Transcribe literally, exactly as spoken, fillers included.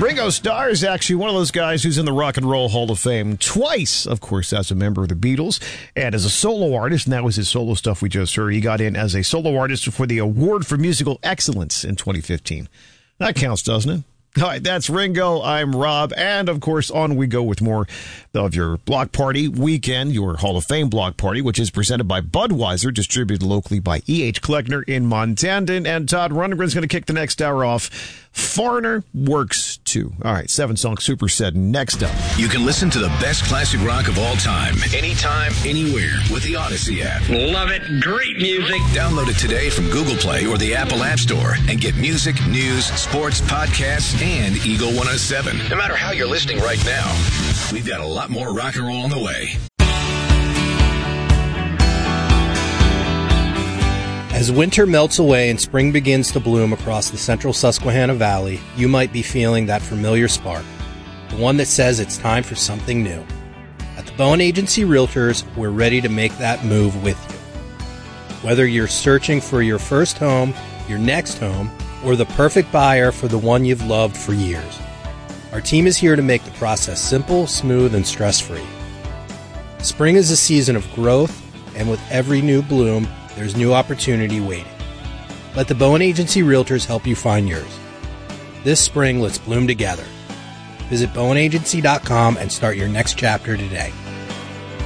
Ringo Starr is actually one of those guys who's in the Rock and Roll Hall of Fame twice, of course, as a member of the Beatles and as a solo artist, and that was his solo stuff we just heard. He got in as a solo artist for the Award for Musical Excellence in twenty fifteen. That counts, doesn't it? All right, that's Ringo. I'm Rob. And, of course, on we go with more of your Block Party weekend, your Hall of Fame Block Party, which is presented by Budweiser, distributed locally by E H. Kleckner in Montana. And Todd Rundgren's going to kick the next hour off. Foreigner works too. All right, seven song superset next up. You can listen to the best classic rock of all time, anytime, anywhere, with the Odyssey app. Love it. Great music. Download it today from Google Play or the Apple App Store and get music, news, sports, podcasts, and Eagle one oh seven. No matter how you're listening right now, we've got a lot more rock and roll on the way. As winter melts away and spring begins to bloom across the central Susquehanna Valley, you might be feeling that familiar spark, the one that says it's time for something new. At the Bowen Agency Realtors, we're ready to make that move with you. Whether you're searching for your first home, your next home, or the perfect buyer for the one you've loved for years, our team is here to make the process simple, smooth, and stress-free. Spring is a season of growth, and with every new bloom, there's new opportunity waiting. Let the Bowen Agency Realtors help you find yours. This spring, let's bloom together. Visit bowen agency dot com and start your next chapter today.